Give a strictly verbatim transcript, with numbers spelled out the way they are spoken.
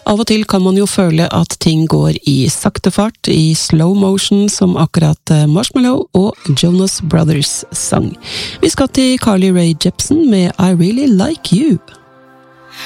Av og til kan man jo føle at ting går i sakte fart, i slow motion, som akkurat Marshmallow og Jonas Brothers sang. Vi skal til Carly Rae Jepsen med I Really Like You.